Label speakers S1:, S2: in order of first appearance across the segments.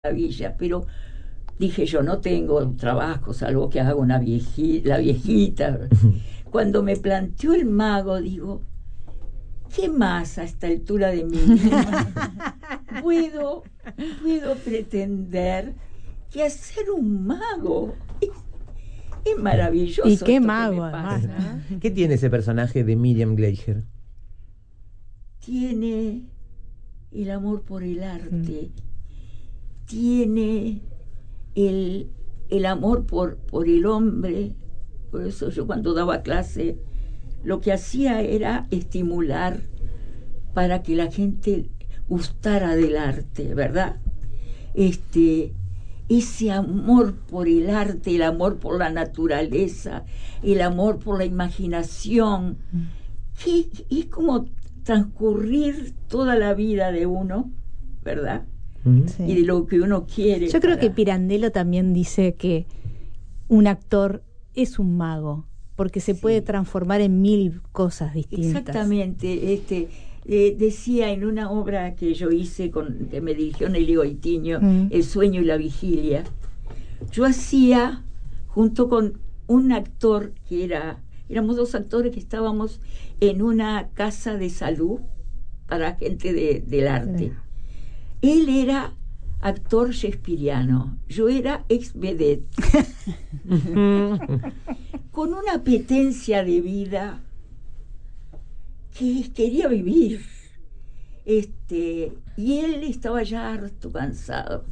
S1: maravilla, pero dije yo no tengo trabajo, salvo que haga la viejita. Cuando me planteó el mago, digo, ¿qué más a esta altura de mi vida puedo pretender que hacer un mago? Es maravilloso.
S2: Y qué mago, además,
S3: ¿no? ¿Qué tiene ese personaje de Miriam Gleicher?
S1: Tiene el amor por el arte, tiene el amor por el hombre. Por eso yo cuando daba clase lo que hacía era estimular para que la gente gustara del arte, ¿verdad? Ese amor por el arte, el amor por la naturaleza, el amor por la imaginación, que es como transcurrir toda la vida de uno, ¿verdad? Sí. Y de lo que uno quiere.
S2: Yo creo que Pirandello también dice que un actor es un mago, porque se puede transformar en 1000 cosas distintas.
S1: Exactamente. Decía en una obra que yo hice, que me dirigió Nelly Goitiño, El sueño y la vigilia, yo hacía, junto con un actor que éramos 2 actores que estábamos en una casa de salud para gente del arte. Él era actor shakespeariano, yo era ex vedette, con una apetencia de vida que quería vivir, y él estaba ya harto, cansado.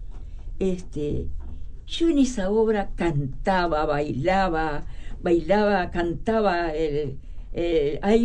S1: Yo en esa obra cantaba, bailaba, cantaba ahí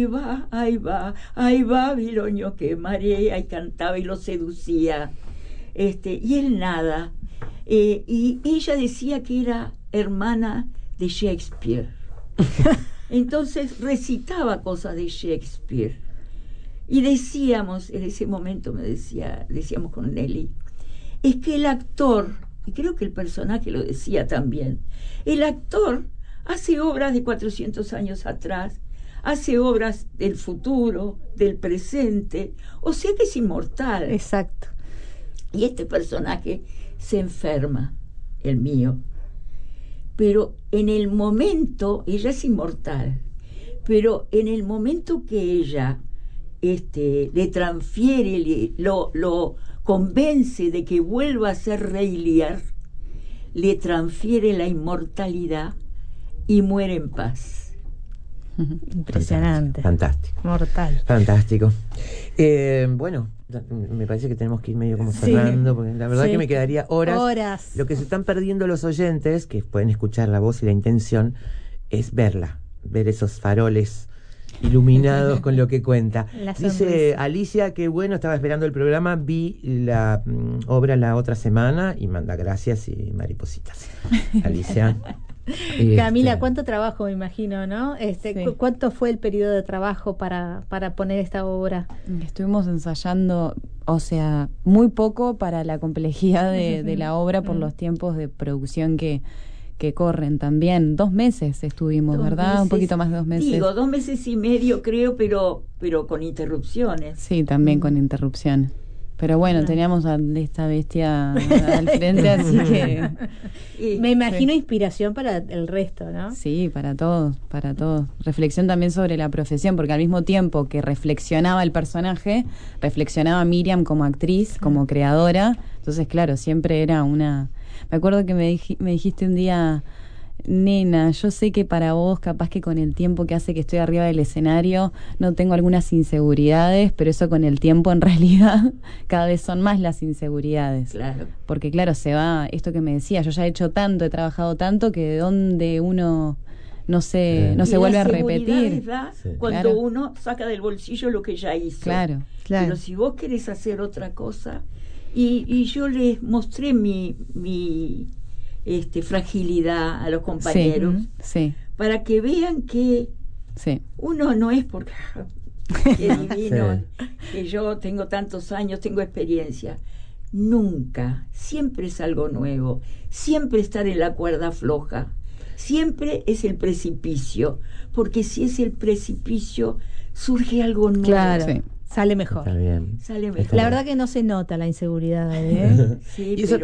S1: va, Biloño que marea, y cantaba y lo seducía, y él nada, y ella decía que era hermana de Shakespeare. Entonces recitaba cosas de Shakespeare y decíamos, en ese momento decíamos con Nelly, es que el actor, y creo que el personaje lo decía también, el actor hace obras de 400 años atrás, hace obras del futuro, del presente, o sea que es inmortal.
S2: Exacto.
S1: Y este personaje se enferma, el mío, pero en el momento, ella es inmortal, pero en el momento que ella le transfiere, lo convence de que vuelva a ser Rey Lear, le transfiere la inmortalidad y muere en paz.
S2: Impresionante.
S3: Fantástico.
S2: Mortal.
S3: Fantástico. Bueno, me parece que tenemos que ir medio como cerrando, porque la verdad que me quedaría horas. Lo que se están perdiendo los oyentes, que pueden escuchar la voz y la intención, es ver esos faroles iluminados con lo que cuenta. Dice Alicia que bueno, estaba esperando el programa, vi la obra la otra semana y manda gracias y maripositas. Alicia.
S2: Camila, cuánto trabajo, me imagino, ¿no? ¿Cuánto fue el periodo de trabajo para poner esta obra?
S4: Estuvimos ensayando, o sea, muy poco para la complejidad de la obra por los tiempos de producción que corren también. 2 meses estuvimos, ¿verdad? Un poquito más de 2 meses.
S1: Digo, 2 meses y medio creo, pero con interrupciones.
S4: Sí, también con interrupciones. Pero bueno, teníamos a esta bestia al frente, así que...
S2: Me imagino inspiración para el resto, ¿no?
S4: Sí, para todos. Reflexión también sobre la profesión, porque al mismo tiempo que reflexionaba el personaje, reflexionaba Miriam como actriz, como creadora. Entonces, claro, siempre era una... Me acuerdo que me dijiste un día... Nena, yo sé que para vos, capaz que con el tiempo que hace que estoy arriba del escenario, no tengo algunas inseguridades, pero eso con el tiempo en realidad cada vez son más las inseguridades.
S1: Claro.
S4: Porque claro, se va, esto que me decía, yo ya he hecho tanto, he trabajado tanto, que de donde uno no se vuelve a repetir.
S1: Cuando uno saca del bolsillo lo que ya hizo.
S4: Claro.
S1: Pero si vos querés hacer otra cosa, y yo les mostré mi fragilidad a los compañeros, para que vean que uno no es porque es divino, que yo tengo tantos años, tengo experiencia. Nunca, siempre es algo nuevo, siempre estar en la cuerda floja, siempre es el precipicio, porque si es el precipicio surge algo nuevo.
S2: Claro. Sale mejor.
S3: Está bien.
S1: Sale mejor.
S2: La verdad que no se nota la inseguridad, ¿eh?
S1: Sí,
S3: y eso